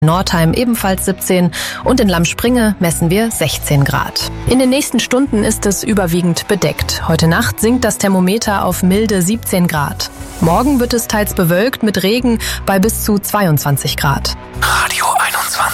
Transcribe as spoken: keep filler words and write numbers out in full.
Nordheim ebenfalls siebzehn und in Lammspringe messen wir sechzehn Grad. In den nächsten Stunden ist es überwiegend bedeckt. Heute Nacht sinkt das Thermometer auf milde siebzehn Grad. Morgen wird es teils bewölkt mit Regen bei bis zu zweiundzwanzig Grad. Radio